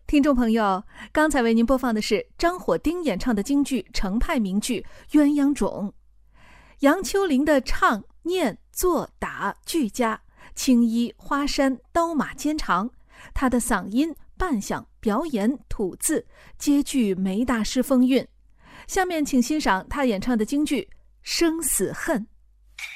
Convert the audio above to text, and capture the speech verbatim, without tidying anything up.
听众朋友，刚才为您播放的是张火丁演唱的京剧程派名剧《鸳鸯种》。杨秋玲的唱、念、做、打俱佳，青衣花衫，刀马兼长。她的嗓音、扮相、表演、吐字皆具梅大师风韵。下面请欣赏她演唱的京剧《生死恨》。